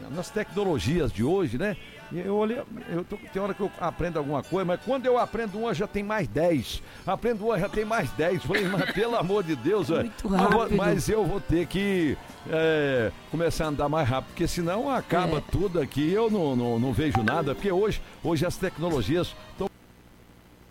nas tecnologias de hoje, né? Eu olhei, tem hora que eu aprendo alguma coisa, mas quando eu aprendo uma já tem mais 10. Aprendo uma já tem mais 10. Falei, mas pelo amor de Deus, muito rápido. mas eu vou ter que começar a andar mais rápido, porque senão acaba tudo aqui, eu não vejo nada, porque hoje as tecnologias estão